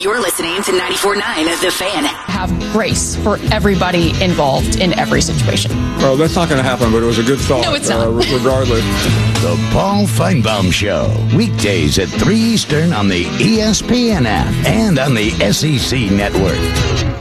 You're listening to 94.9 The Fan. Have grace for everybody involved in every situation. Well, that's not going to happen, but it was a good thought. No, it's not. Regardless. The Paul Feinbaum Show. Weekdays at 3 Eastern on the ESPN app and on the SEC Network.